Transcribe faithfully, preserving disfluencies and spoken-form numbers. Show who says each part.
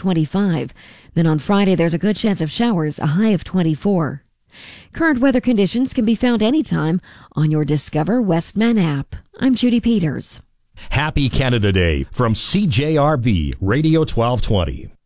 Speaker 1: twenty-five. Then on Friday, there's a good chance of showers, a high of twenty-four. Current weather conditions can be found anytime on your Discover Westman app. I'm Judy Peters.
Speaker 2: Happy Canada Day from C J R B Radio twelve twenty.